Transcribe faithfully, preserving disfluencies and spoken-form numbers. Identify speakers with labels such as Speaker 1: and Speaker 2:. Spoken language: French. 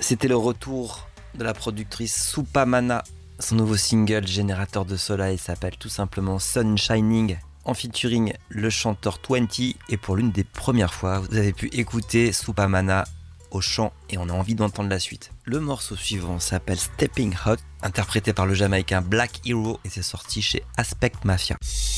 Speaker 1: C'était le retour de la productrice Supamana. Son nouveau single Générateur de Soleil s'appelle tout simplement Sun Shining, en featuring le chanteur vingt. Et pour l'une des premières fois, vous avez pu écouter Supamana au chant et on a envie d'entendre la suite. Le morceau suivant s'appelle Stepping Hot, interprété par le Jamaïcain Black Hero et c'est sorti chez Aspect Mafia.